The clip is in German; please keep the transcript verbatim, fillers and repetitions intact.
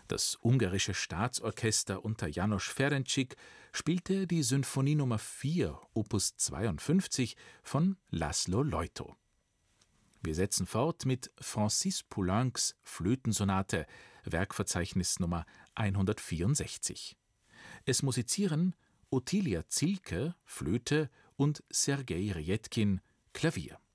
Das ungarische Staatsorchester unter János Ferencsik spielte die Sinfonie Nummer vier, Opus zweiundfünfzig von László Lojtó. Wir setzen fort mit Francis Poulencs Flötensonate, Werkverzeichnis Nummer hundertvierundsechzig. Es musizieren Ottilia Zielke, Flöte, und Sergei Rjetkin, Klavier.